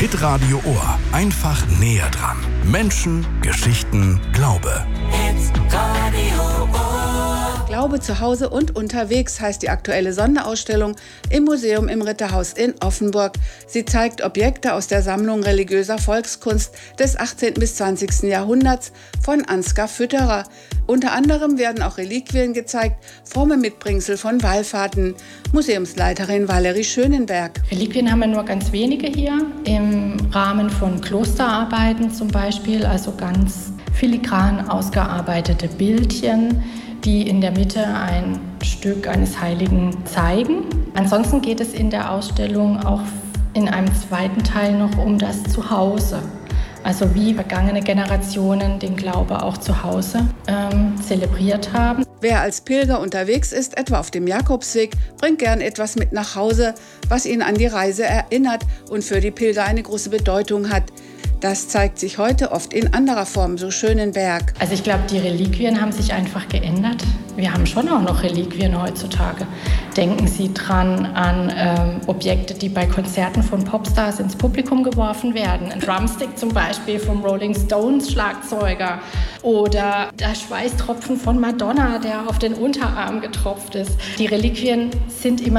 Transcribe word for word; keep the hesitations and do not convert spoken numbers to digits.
Hitradio Ohr. Einfach näher dran. Menschen, Geschichten, Glaube. Hitradio Ohr. Glaube zu Hause und unterwegs heißt die aktuelle Sonderausstellung im Museum im Ritterhaus in Offenburg. Sie zeigt Objekte aus der Sammlung religiöser Volkskunst des achtzehnten bis zwanzigsten Jahrhunderts von Ansgar Fütterer. Unter anderem werden auch Reliquien gezeigt, fromme Mitbringsel von Wallfahrten. Museumsleiterin Valerie Schönenberg. Reliquien haben wir nur ganz wenige hier, im Rahmen von Klosterarbeiten zum Beispiel, also ganz filigran ausgearbeitete Bildchen, die in der Mitte ein Stück eines Heiligen zeigen. Ansonsten geht es in der Ausstellung auch in einem zweiten Teil noch um das Zuhause. Also wie vergangene Generationen den Glaube auch zu Hause ähm, zelebriert haben. Wer als Pilger unterwegs ist, etwa auf dem Jakobsweg, bringt gern etwas mit nach Hause, was ihn an die Reise erinnert und für die Pilger eine große Bedeutung hat. Das zeigt sich heute oft in anderer Form, so Schönenberg. Also ich glaube, die Reliquien haben sich einfach geändert. Wir haben schon auch noch Reliquien heutzutage. Denken Sie dran an ähm, Objekte, die bei Konzerten von Popstars ins Publikum geworfen werden. Ein Drumstick zum Beispiel vom Rolling Stones Schlagzeuger. Oder der Schweißtropfen von Madonna, der auf den Unterarm getropft ist. Die Reliquien sind immer